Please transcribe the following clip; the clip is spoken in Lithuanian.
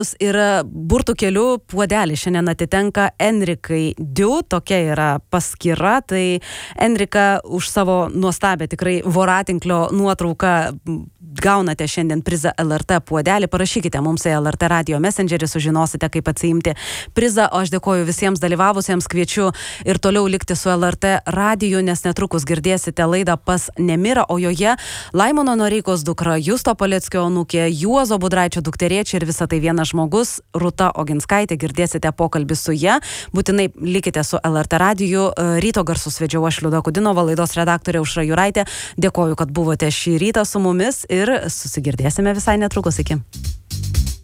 Ir burtų kelių puodelis šiandien atitenka Enrikai Diu, tokia yra paskyra. Tai Enrika, už savo nuostabę tikrai voratinklio nuotrauką gaunate šiandien prizą LRT puodelį. Parašykite mums į LRT radio messengerį, sužinosite, kaip atsiimti prizą. O aš dėkoju visiems dalyvavusiems, kviečiu ir toliau likti su LRT radiju, nes netrukus girdėsite laidą Pas Nemirą, o joje Laimono Noreikos dukra, Justo Paleckio anūkė, Juozo Budraičio dukterėčia ir visą tai vienas žmogus, Rūta Oginskaitė. Girdėsite pokalbį su ja. Būtinai likite su LRT radiju. Ryto garsus vedžiau aš, Liuda Kudinova, laidos redaktorė Aušra Juraitė. Dėkoju, kad buvote šį rytą su mumis ir susigirdėsime visai netrukus. Iki.